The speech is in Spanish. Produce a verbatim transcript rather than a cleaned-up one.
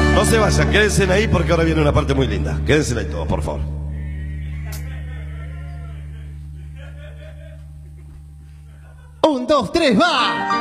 No se vayan, quédense ahí porque ahora viene una parte muy linda. Quédense ahí todos, por favor. Un, dos, tres, va.